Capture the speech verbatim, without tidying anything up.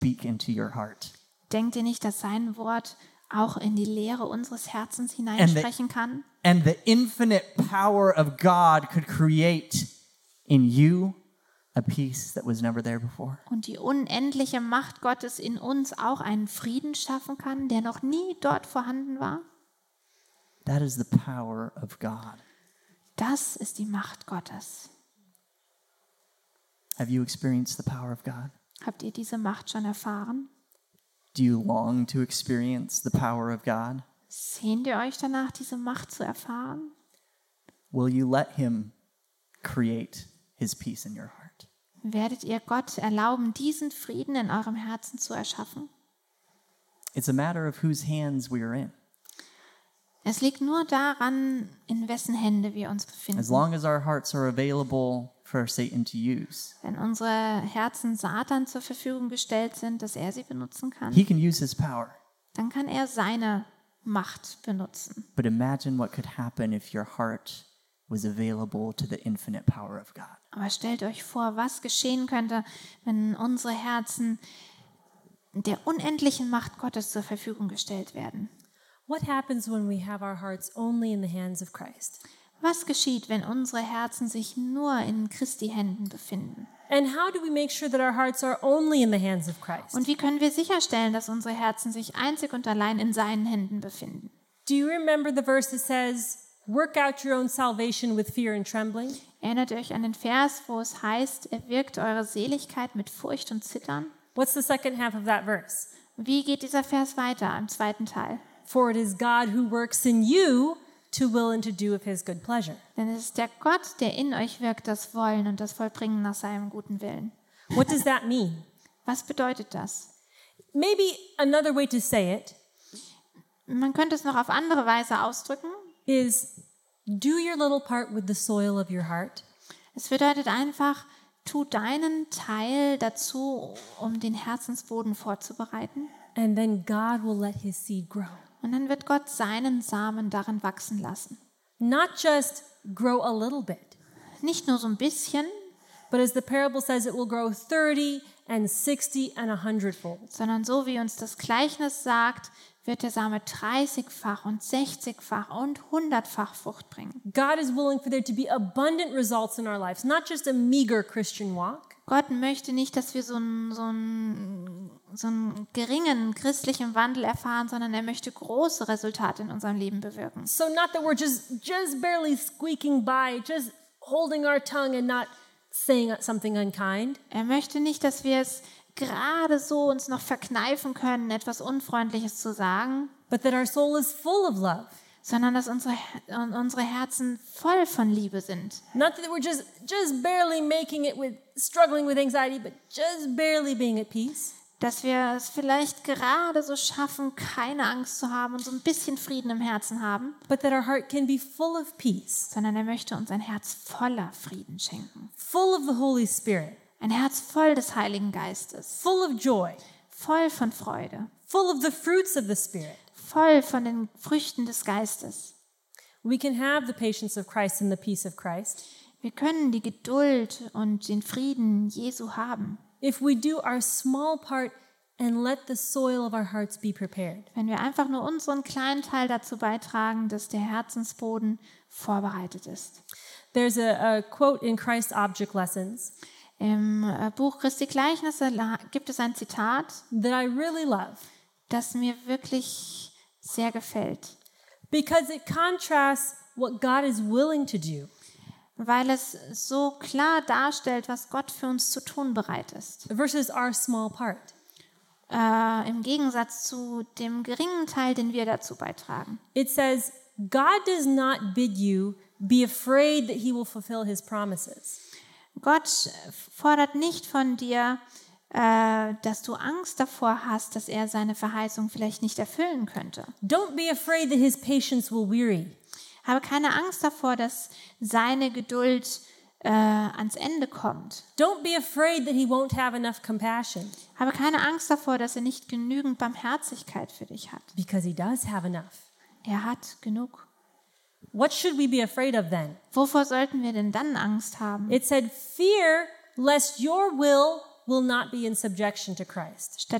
speak into your heart. Denkt ihr nicht, dass sein Wort auch in die Leere unseres Herzens hineinsprechen kann? And the infinite power of God could create in you a peace that was never there before. Und die unendliche Macht Gottes in uns auch einen Frieden schaffen kann, der noch nie dort vorhanden war? That is the power of God. Das ist die Macht Gottes. Have you experienced the power of God? Habt ihr diese Macht schon erfahren? Do you long to experience the power of God? Sehnt ihr euch danach, diese Macht zu erfahren? Will you let him create his peace in your heart? Werdet ihr Gott erlauben, diesen Frieden in eurem Herzen zu erschaffen? It's a matter of whose hands we are in. Es liegt nur daran, in wessen Hände wir uns As befinden. long as our hearts are available for Satan to use, Wenn unsere Herzen Satan zur Verfügung gestellt sind, dass er sie benutzen kann, he can use his power. dann kann er seine Macht benutzen. But imagine what could happen if your heart was available to the infinite power of God. Aber stellt euch vor, was geschehen könnte, wenn unsere Herzen der unendlichen Macht Gottes zur Verfügung gestellt werden. What happens when we have our hearts only in the hands of Christ? Was geschieht, wenn unsere Herzen sich nur in Christi Händen befinden? And how do we make sure that our hearts are only in the hands of Christ? Und wie können wir sicherstellen, dass unsere Herzen sich einzig und allein in seinen Händen befinden? Do you remember the verse that says, "Work out your own salvation with fear and trembling"? Erinnert ihr euch an den Vers, wo es heißt, erwirkt eure Seligkeit mit Furcht und Zittern? What's the second half of that verse? Wie geht dieser Vers weiter im zweiten Teil? For it is God who works in you to will and to do of his good pleasure. Denn es ist der Gott, der in euch wirkt, das Wollen und das Vollbringen nach seinem guten Willen. What does that mean? Was bedeutet das? Maybe another way to say it Man könnte es noch auf andere Weise ausdrücken. is do your little part with the soil of your heart. Es bedeutet einfach, tu deinen Teil dazu, um den Herzensboden vorzubereiten. And then God will let his seed grow. Und dann wird Gott seinen Samen darin wachsen lassen. Not just grow a little bit, Nicht nur so ein bisschen, but as the parable says, it will grow thirty and sixty and a hundredfold. sondern so wie uns das Gleichnis sagt, wird der Same dreißigfach und sechzigfach und hundertfach Frucht bringen. God is willing for there to be abundant results in our lives, not just a meager Christian walk. Gott möchte nicht, dass wir so einen, so einen, so einen geringen christlichen Wandel erfahren, sondern er möchte große Resultate in unserem Leben bewirken. So not that we're just just barely squeaking by, just holding our tongue and not saying something unkind. Er möchte nicht, dass wir es gerade so uns noch verkneifen können, etwas Unfreundliches zu sagen, But that our soul is full of love. sondern dass unsere, unsere Herzen voll von Liebe sind. Not that we're just just barely making it with struggling with anxiety, but just barely being at peace. Dass wir es vielleicht gerade so schaffen, keine Angst zu haben und so ein bisschen Frieden im Herzen haben, But that our heart can be full of peace, sondern er möchte uns ein Herz voller Frieden schenken. full of the Holy Spirit, Ein Herz voll des Heiligen Geistes, full of joy, voll von Freude, full of the fruits of the Spirit. voll von den Früchten des Geistes. We can have the patience of Christ and the peace of Christ Wir können die Geduld und den Frieden Jesu haben, if we do our small part and let the soil of our hearts be prepared. wenn wir einfach nur unseren kleinen Teil dazu beitragen, dass der Herzensboden vorbereitet ist. There's a, a quote in Christ Object Lessons Im äh, Buch Christi Gleichnisse la- gibt es ein Zitat, that I really love das mir wirklich sehr gefällt, because it contrasts what God is willing to do weil es so klar darstellt, was Gott für uns zu tun bereit ist. versus our small part. Äh, im Gegensatz zu dem geringen Teil, den wir dazu beitragen. It says, God does not bid you be afraid that he will fulfill his promises. Gott fordert nicht von dir, äh, dass du Angst davor hast, dass er seine Verheißung vielleicht nicht erfüllen könnte. Don't be afraid that his patience will weary. Habe keine Angst davor, dass seine Geduld äh, ans Ende kommt. Don't be afraid that he won't have enough compassion, Habe keine Angst davor, dass er nicht genügend Barmherzigkeit für dich hat. because he does have enough. Er hat genug. What should we be afraid of then? Wovor sollten wir denn dann Angst haben? It said, fear lest your will will not be in subjection to Christ.